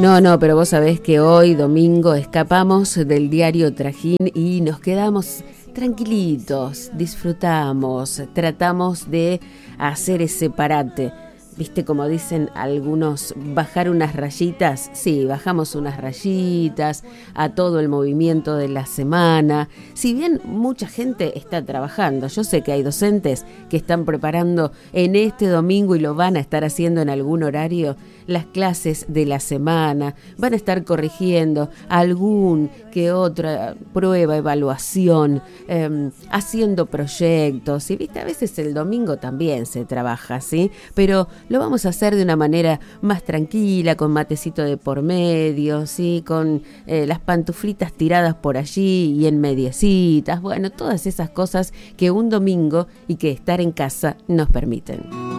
No, pero vos sabés que hoy, domingo, escapamos del diario Trajín y nos quedamos tranquilitos, disfrutamos, tratamos de hacer ese parate. ¿Viste como dicen algunos, bajar unas rayitas? Sí, bajamos unas rayitas a todo el movimiento de la semana. Si bien mucha gente está trabajando, yo sé que hay docentes que están preparando en este domingo y lo van a estar haciendo en algún horario, las clases de la semana, van a estar corrigiendo algún que otra prueba, evaluación, haciendo proyectos. Y viste, a veces el domingo también se trabaja, ¿sí? Pero lo vamos a hacer de una manera más tranquila, con matecito de por medio, ¿sí? Con las pantuflitas tiradas por allí y en mediecitas. Bueno, todas esas cosas que un domingo y que estar en casa nos permiten.